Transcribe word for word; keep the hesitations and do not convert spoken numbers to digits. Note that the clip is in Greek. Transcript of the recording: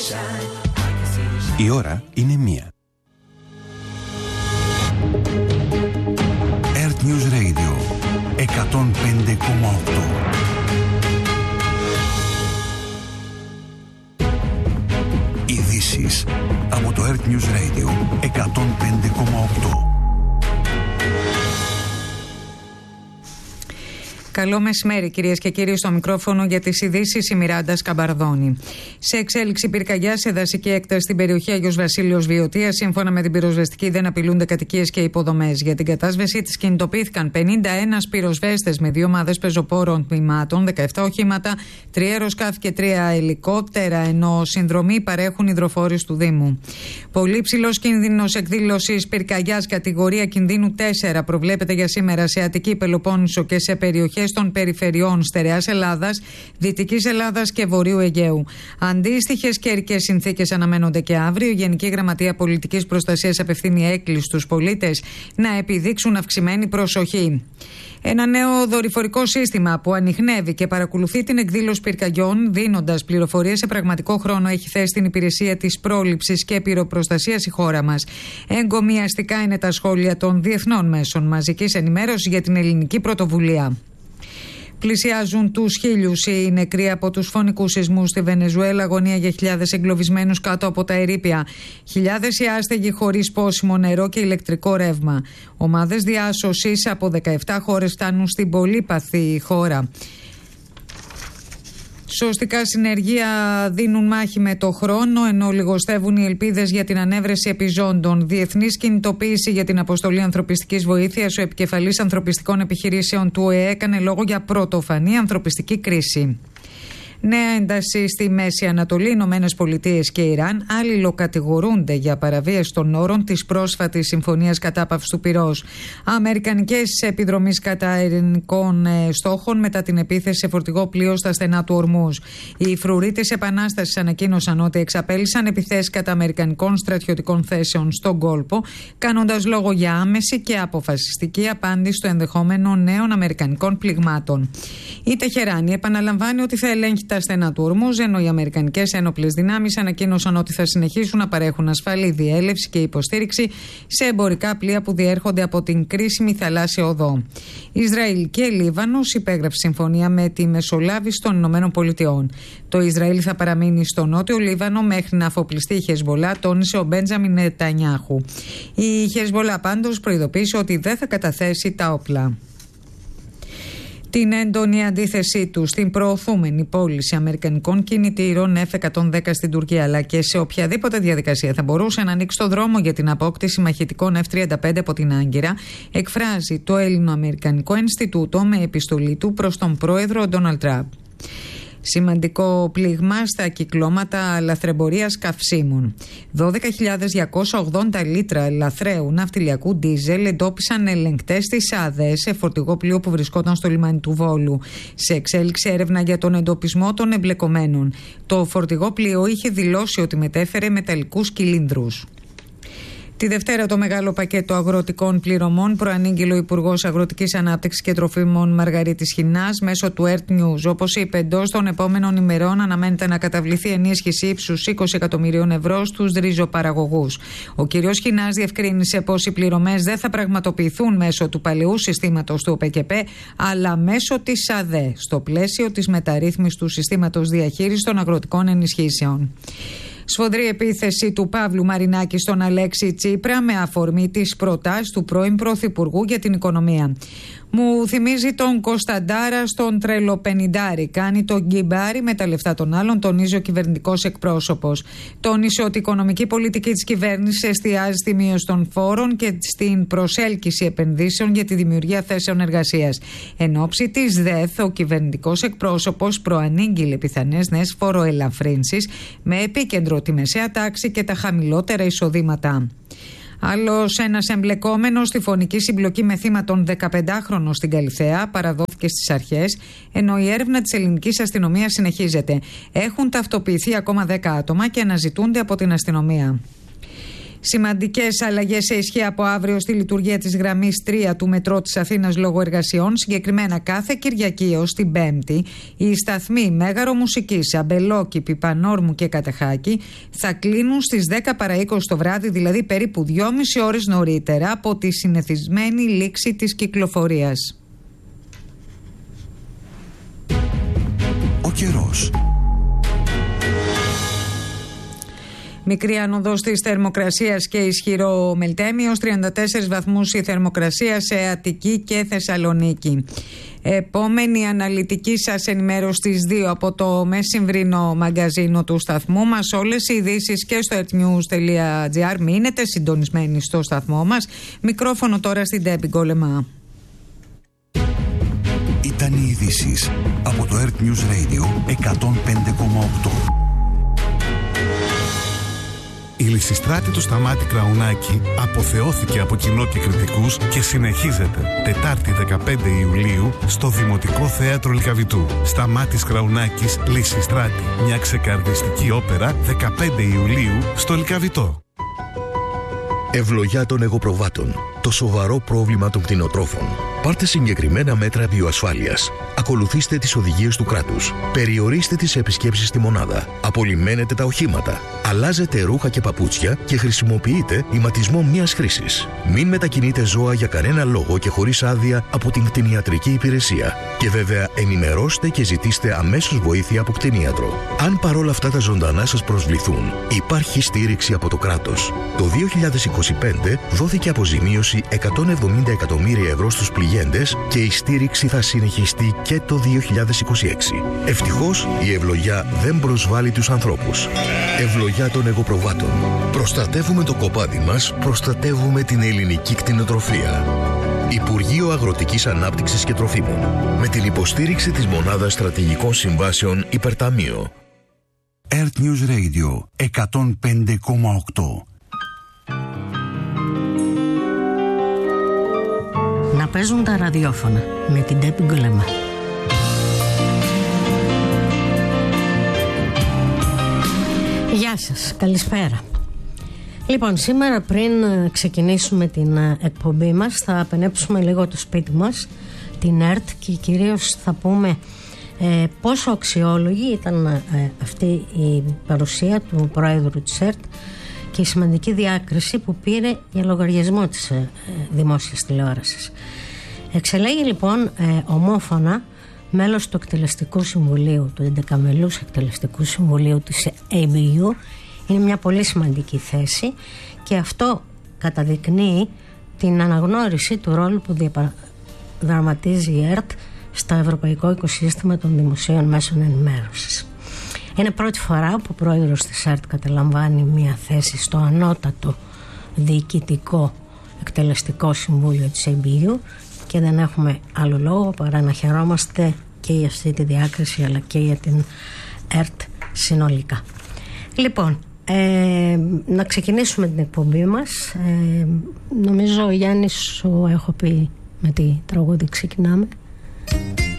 Η ώρα είναι μία. Earth News Radio εκατόν πέντε κόμμα οκτώ. Ειδήσεις από το Earth News Radio εκατόν πέντε κόμμα οκτώ. Καλό μεσημέρι, κυρίες και κύριοι, στο μικρόφωνο για τις ειδήσεις η Μιράντα Σκαμπαρδόνη. Σε εξέλιξη πυρκαγιά σε δασική έκταση στην περιοχή Άγιος Βασίλειος Βιωτίας, σύμφωνα με την πυροσβεστική, δεν απειλούνται κατοικίες και υποδομές. Για την κατάσβεση της κινητοποιήθηκαν πενήντα ένα πυροσβέστες με δύο ομάδες πεζοπόρων τμήματων, δεκαεπτά οχήματα, τρία αεροσκάφη και τρία ελικόπτερα, ενώ συνδρομή παρέχουν υδροφόροι του Δήμου. Πολύ ψηλός κίνδυνος εκδήλωσης πυρκαγιάς κατηγορία κινδύνου τέσσερα προβλέπεται για σήμερα σε Αττική, Πελοπόννησο και σε περιοχές των περιφερειών Στερεάς Ελλάδας, Δυτικής Ελλάδας και Βορείου Αιγαίου. Αντίστοιχες καιρικές συνθήκες αναμένονται και αύριο. Η Γενική Γραμματεία Πολιτικής Προστασίας απευθύνει έκκληση στους πολίτες να επιδείξουν αυξημένη προσοχή. Ένα νέο δορυφορικό σύστημα που ανιχνεύει και παρακολουθεί την εκδήλωση πυρκαγιών, δίνοντας πληροφορίες σε πραγματικό χρόνο, έχει θέσει στην υπηρεσία της πρόληψης και πυροπροστασίας η χώρα μας. Εγκομιαστικά είναι τα σχόλια των διεθνών μέσων μαζικής ενημέρωσης για την ελληνική πρωτοβουλία. Πλησιάζουν τους χίλιους οι νεκροί από τους φωνικούς σεισμούς στη Βενεζουέλα, αγωνία για χιλιάδες εγκλωβισμένους κάτω από τα ερείπια. Χιλιάδες οι άστεγοι χωρίς πόσιμο νερό και ηλεκτρικό ρεύμα. Ομάδες διάσωσης από δεκαεπτά χώρες φτάνουν στην πολύπαθη χώρα. Σωστικά συνεργεία δίνουν μάχη με το χρόνο, ενώ λιγοστεύουν οι ελπίδες για την ανέβρεση επιζώντων. Διεθνής κινητοποίηση για την αποστολή ανθρωπιστικής βοήθειας. Ο επικεφαλής ανθρωπιστικών επιχειρήσεων του Ο Ε Ε έκανε λόγο για πρωτοφανή ανθρωπιστική κρίση. Νέα ένταση στη Μέση Ανατολή, Ηνωμένες Πολιτείες και Ιράν αλληλοκατηγορούνται για παραβίαση των όρων της πρόσφατης συμφωνίας κατάπαυσης του πυρός. Αμερικανικές επιδρομής κατά ειρηνικών στόχων μετά την επίθεση σε φορτηγό πλοίο στα στενά του Ορμούζ. Οι φρουροί της Επανάστασης ανακοίνωσαν ότι εξαπέλυσαν επιθέσεις κατά αμερικανικών στρατιωτικών θέσεων στον κόλπο, κάνοντας λόγο για άμεση και αποφασιστική απάντηση στο ενδεχόμενο νέων αμερικανικών πληγμάτων. Η Τεχεράνη επαναλαμβάνει ότι θα ελέγχει τα στενά του Ορμούζ, ενώ οι αμερικανικές ένοπλες δυνάμεις ανακοίνωσαν ότι θα συνεχίσουν να παρέχουν ασφαλή διέλευση και υποστήριξη σε εμπορικά πλοία που διέρχονται από την κρίσιμη θαλάσσια οδό. Ισραήλ και Λίβανος υπέγραψε συμφωνία με τη μεσολάβηση των Ηνωμένων Πολιτειών. Το Ισραήλ θα παραμείνει στο νότιο Λίβανο μέχρι να αφοπλιστεί η Χεσβολά, τόνισε ο Μπέντζαμιν Νετανιάχου. Η Χεσβολά πάντως προειδοποίησε ότι δεν θα καταθέσει τα όπλα. Την έντονη αντίθεσή του στην προωθούμενη πώληση αμερικανικών κινητήρων εφ εκατόν δέκα στην Τουρκία, αλλά και σε οποιαδήποτε διαδικασία θα μπορούσε να ανοίξει το δρόμο για την απόκτηση μαχητικών εφ τριάντα πέντε από την Άγκυρα, εκφράζει το Έλληνο-Αμερικανικό Ινστιτούτο με επιστολή του προς τον πρόεδρο Ντόναλντ Τραμπ. Σημαντικό πλήγμα στα κυκλώματα λαθρεμπορίας καυσίμων. δώδεκα χιλιάδες διακόσια ογδόντα λίτρα λαθρέου ναυτιλιακού ντίζελ εντόπισαν ελεγκτές της ΑΔΕ σε φορτηγό πλοίο που βρισκόταν στο λιμάνι του Βόλου. Σε εξέλιξη έρευνα για τον εντοπισμό των εμπλεκομένων. Το φορτηγό πλοίο είχε δηλώσει ότι μετέφερε μεταλλικούς κυλίνδρους. Τη Δευτέρα το μεγάλο πακέτο αγροτικών πληρωμών προανήγγειλε ο Υπουργός Αγροτικής Ανάπτυξης και Τροφίμων Μαργαρίτης Χινάς μέσω του Earth News. Όπως είπε, εντός των επόμενων ημερών αναμένεται να καταβληθεί ενίσχυση ύψους είκοσι εκατομμυρίων ευρώ στους ριζοπαραγωγούς. Ο κ. Χινάς διευκρίνησε πως οι πληρωμές δεν θα πραγματοποιηθούν μέσω του παλαιού συστήματος του ΟΠΕΚΕΠΕ, αλλά μέσω της ΑΔΕ, στο πλαίσιο της μεταρρύθμισης του συστήματος διαχείρισης των αγροτικών ενισχύσεων. Σφοδρή επίθεση του Παύλου Μαρινάκη στον Αλέξη Τσίπρα με αφορμή τις προτάσεις του πρώην Πρωθυπουργού για την οικονομία. Μου θυμίζει τον Κωνσταντάρα στον τρελοπενιντάρι. Κάνει τον γκυμπάρι με τα λεφτά των άλλων, τονίζει ο κυβερνητικός εκπρόσωπος. Τόνισε ότι η οικονομική πολιτική της κυβέρνησης εστιάζει στη μείωση των φόρων και στην προσέλκυση επενδύσεων για τη δημιουργία θέσεων εργασίας. Εν ώψη της ΔΕΘ, ο κυβερνητικός εκπρόσωπος προανήγγειλε πιθανές νέες φοροελαφρύνσεις με επίκεντρο τη μεσαία τάξη και τα χαμηλότερα εισοδήματα. Άλλος ένας εμπλεκόμενος στη φωνική συμπλοκή με θύμα τον δεκαπεντάχρονο στην Καλιθέα παραδόθηκε στις αρχές, ενώ η έρευνα της ελληνικής αστυνομίας συνεχίζεται. Έχουν ταυτοποιηθεί ακόμα δέκα άτομα και αναζητούνται από την αστυνομία. Σημαντικές αλλαγές σε ισχύ από αύριο στη λειτουργία της γραμμής τρία του μετρό της Αθήνας λόγω εργασιών. Συγκεκριμένα κάθε Κυριακή έως την Πέμπτη οι σταθμοί Μέγαρο Μουσικής, Αμπελόκηπη, Πανόρμου και Κατεχάκη θα κλείνουν στις δέκα παρά είκοσι το βράδυ, δηλαδή περίπου δυόμιση ώρες νωρίτερα από τη συνηθισμένη λήξη της κυκλοφορίας. Ο καιρός. Μικρή άνοδος της θερμοκρασίας και ισχυρό μελτέμιος, τριάντα τέσσερις βαθμούς η θερμοκρασία σε Αττική και Θεσσαλονίκη. Επόμενη αναλυτική σας ενημέρωση στις δύο από το μεσημβρινό μαγκαζίνο του σταθμού μας. Όλες οι ειδήσεις και στο earthnews τελεία gr. Μείνετε συντονισμένοι στο σταθμό μας. Μικρόφωνο τώρα στην Ντέμπι Γκόλεμα. Ήταν οι ειδήσεις από το Earth News Radio εκατόν πέντε κόμμα οκτώ. Η Λυσιστράτη του Σταμάτη Κραουνάκη αποθεώθηκε από κοινό και κριτικούς και συνεχίζεται Τετάρτη δεκαπέντε Ιουλίου στο Δημοτικό Θέατρο Λυκαβητού. Σταμάτης Κραουνάκης, Λυσιστράτη. Μια ξεκαρδιστική όπερα δεκαπέντε Ιουλίου στο Λυκαβητό. Ευλογιά των εγωπροβάτων. Το σοβαρό πρόβλημα των κτηνοτρόφων. Πάρτε συγκεκριμένα μέτρα βιοασφάλειας. Ακολουθήστε τις οδηγίες του κράτους. Περιορίστε τις επισκέψεις στη μονάδα. Απολυμμένετε τα οχήματα. Αλλάζετε ρούχα και παπούτσια και χρησιμοποιείτε ηματισμό μίας χρήσης. Μην μετακινείτε ζώα για κανένα λόγο και χωρίς άδεια από την κτηνιατρική υπηρεσία. Και βέβαια ενημερώστε και ζητήστε αμέσως βοήθεια από κτηνίατρο. Αν παρόλα αυτά τα ζωντανά σας προσβληθούν, υπάρχει στήριξη από το κράτος. Το δύο χιλιάδες είκοσι πέντε δόθηκε αποζημίωση εκατόν εβδομήντα εκατομμύρια ευρώ στους πληγέντες και η στήριξη θα συνεχιστεί και το δύο χιλιάδες είκοσι έξι. Ευτυχώς η ευλογιά δεν προσβάλλει τους ανθρώπους. Ευλογιά των εγωπροβάτων. Προστατεύουμε το κοπάδι μας, προστατεύουμε την ελληνική κτηνοτροφία. Υπουργείο Αγροτικής Ανάπτυξης και Τροφίμων. Με την υποστήριξη της Μονάδας Στρατηγικών Συμβάσεων Υπερταμείο. Earth News Radio εκατόν πέντε κόμμα οκτώ. Να παίζουν τα ραδιόφωνα με την Ντέμπι Γκόλεμα. Γεια σας, καλησπέρα. Λοιπόν, σήμερα πριν ξεκινήσουμε την εκπομπή μας θα απενέψουμε λίγο το σπίτι μας, την ΕΡΤ, και κυρίως θα πούμε ε, πόσο αξιόλογη ήταν ε, αυτή η παρουσία του Πρόεδρου της ΕΡΤ και η σημαντική διάκριση που πήρε για λογαριασμό της ε, δημόσιας τηλεόρασης. Εξελέγει λοιπόν ε, ομόφωνα μέλος του Εκτελεστικού Συμβουλίου, του εντεκαμελούς Εκτελεστικού Συμβουλίου της έι μπι γιου. Είναι μια πολύ σημαντική θέση και αυτό καταδεικνύει την αναγνώριση του ρόλου που διαδραματίζει η ΕΡΤ στο ευρωπαϊκό οικοσύστημα των δημοσίων μέσων ενημέρωσης. Είναι πρώτη φορά που ο πρόεδρος της ΕΡΤ καταλαμβάνει μια θέση στο ανώτατο διοικητικό εκτελεστικό συμβούλιο της έι μπι γιου και δεν έχουμε άλλο λόγο παρά να χαιρόμαστε και για αυτή τη διάκριση αλλά και για την ΕΡΤ συνολικά. Λοιπόν, ε, να ξεκινήσουμε την εκπομπή μας. Ε, νομίζω, Γιάννη, σου έχω πει με τι τραγούδι ξεκινάμε.